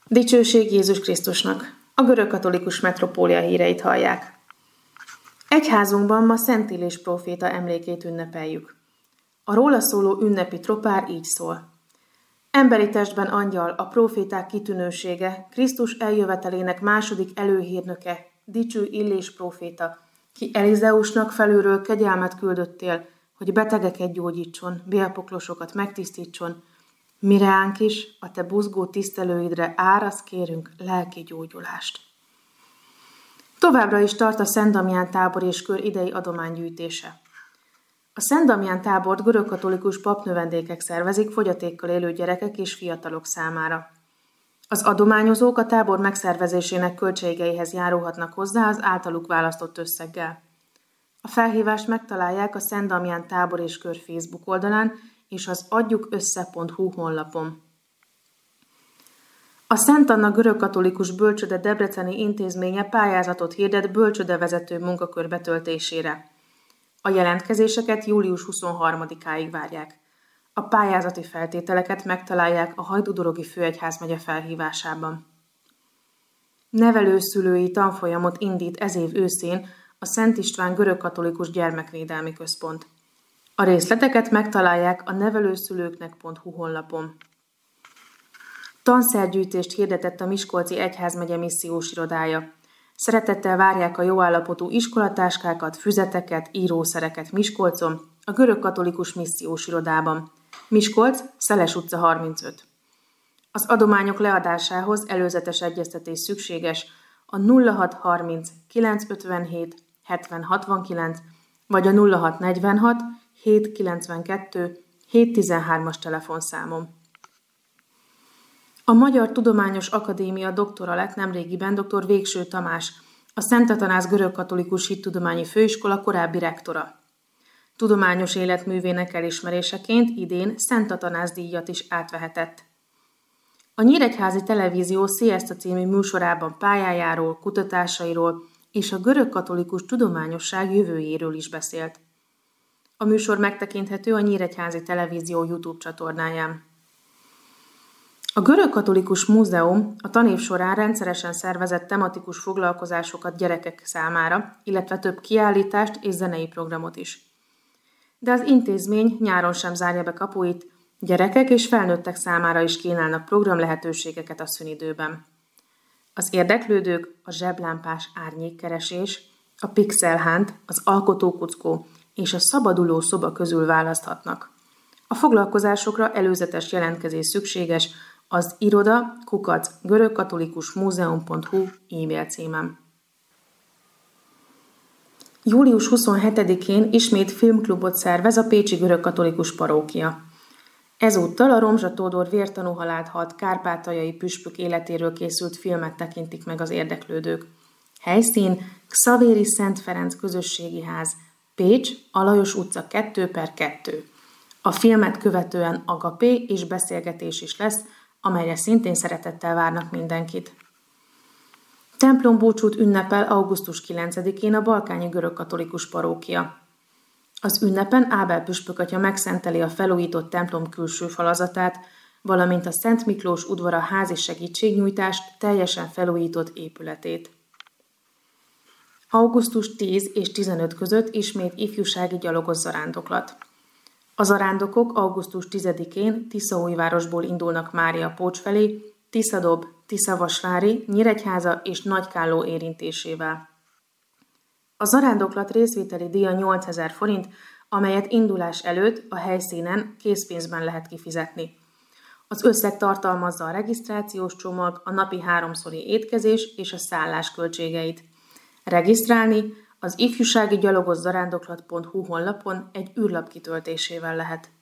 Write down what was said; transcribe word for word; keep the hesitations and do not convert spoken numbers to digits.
Dicsőség Jézus Krisztusnak! A görögkatolikus metropólia híreit hallják. Egyházunkban ma Szent Illés próféta emlékét ünnepeljük. A róla szóló ünnepi tropár így szól. Emberi testben angyal, a próféták kitűnősége, Krisztus eljövetelének második előhírnöke, dicső Illés próféta, ki Elizeusnak felülről kegyelmet küldöttél, hogy betegeket gyógyítson, bélpoklosokat megtisztítson, mi reánk is, a te buzgó tisztelőidre árasz kérünk lelki gyógyulást. Továbbra is tart a Szent Damián tábor és kör idei adománygyűjtése. A Szent Damián tábort görögkatolikus papnövendékek szervezik fogyatékkal élő gyerekek és fiatalok számára. Az adományozók a tábor megszervezésének költségeihez járulhatnak hozzá az általuk választott összeggel. A felhívást megtalálják a Szent Damián tábor és kör Facebook oldalán és az adjukössze pont hu honlapon. A Szent Anna görögkatolikus bölcsőde debreceni intézménye pályázatot hirdet bölcsődevezető munkakör betöltésére. A jelentkezéseket július huszonharmadikáig várják. A pályázati feltételeket megtalálják a Hajdúdorogi Főegyházmegye felhívásában. Nevelőszülői tanfolyamot indít ez év őszén a Szent István görögkatolikus gyermekvédelmi központ. A részleteket megtalálják a nevelőszülőknek pont hu honlapon. Tanszergyűjtést hirdetett a Miskolci Egyházmegye missziós irodája. Szeretettel várják a jó állapotú iskolatáskákat, füzeteket, írószereket Miskolcon, a görögkatolikus missziós irodában. Miskolc, Szeles utca harmincöt. Az adományok leadásához előzetes egyeztetés szükséges a nulla hat harminc kilencszázötvenhét hetven hatvankilenc vagy a nulla hat negyvenhat hétszázkilencvenkettő hétszáztizenhármas telefonszámon. A Magyar Tudományos Akadémia doktora lett nemrégiben dr. Végső Tamás, a Szent Atanász görögkatolikus hittudományi főiskola korábbi rektora. Tudományos életművének elismeréseként idén Szent Atanász díjat is átvehetett. A Nyíregyházi Televízió Sziaszta című műsorában pályájáról, kutatásairól és a görögkatolikus tudományosság jövőjéről is beszélt. A műsor megtekinthető a Nyíregyházi Televízió YouTube csatornáján. A Görögkatolikus Múzeum a tanév során rendszeresen szervezett tematikus foglalkozásokat gyerekek számára, illetve több kiállítást és zenei programot is. De az intézmény nyáron sem zárja be kapuit, gyerekek és felnőttek számára is kínálnak programlehetőségeket a szünidőben. Az érdeklődők a zseblámpás árnyékkeresés, a pixelhánt, az alkotókuckó és a szabaduló szoba közül választhatnak. A foglalkozásokra előzetes jelentkezés szükséges az iroda kukac görögkatolikusmuzeum pont hu e-mail címem. július huszonhetedikén ismét filmklubot szervez a Pécsi Görögkatolikus Parókia. Ezúttal a Romzsa Tódor vértanúhalált halt kárpátaljai püspök életéről készült filmet tekintik meg az érdeklődők. Helyszín Xavéri Szent Ferenc közösségi ház, Pécs, Alajos utca kettő per kettő. A filmet követően agapé és beszélgetés is lesz, amelyre szintén szeretettel várnak mindenkit. Templombúcsút ünnepel augusztus kilencedikén a Balkányi Görögkatolikus Parókia. Az ünnepen Ábel püspökatya megszenteli a felújított templom külső falazatát, valamint a Szent Miklós udvara házi segítségnyújtást teljesen felújított épületét. augusztus tíz és tizenöt között ismét ifjúsági gyalogos zarándoklat. A zarándokok augusztus tizedikén Tiszaújvárosból indulnak Mária Pócs felé, Tiszadob, Tiszavasvári, Nyíregyháza és Nagykálló érintésével. A zarándoklat részvételi díja nyolcezer forint, amelyet indulás előtt a helyszínen készpénzben lehet kifizetni. Az összeg tartalmazza a regisztrációs csomag, a napi háromszori étkezés és a szállás költségeit. Regisztrálni az ifjúsági gyalogos zarándoklat pont hu honlapon egy űrlap kitöltésével lehet.